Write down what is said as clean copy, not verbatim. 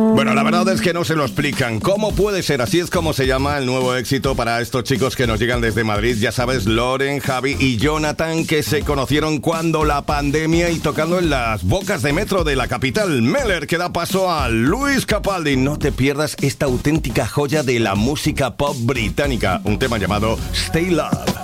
Bueno, la verdad es que no se lo explican. ¿Cómo puede ser? Así es como se llama el nuevo éxito para estos chicos que nos llegan desde Madrid. Ya sabes, Loren, Javi y Jonathan, que se conocieron cuando la pandemia y tocando en las bocas de metro de la capital. Meller, que da paso a Luis Capaldi. No te pierdas esta auténtica joya de la música pop británica. Un tema llamado Stay Love.